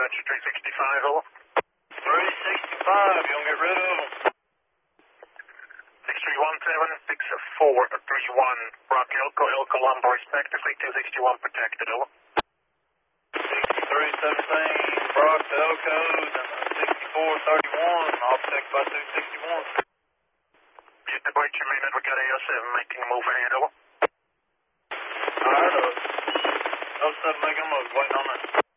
dispatcher 365, over. 365, you gonna get rid of them? 6317, 6431, Rock Elko, Elko Lumber, respectively, 261 protected, over. 6317, Brock to Elko's, and 6431, all protected by 261. Get the breach your minute, we got AO7 making a move ahead, over. Alright, 07 making a move, waiting on that.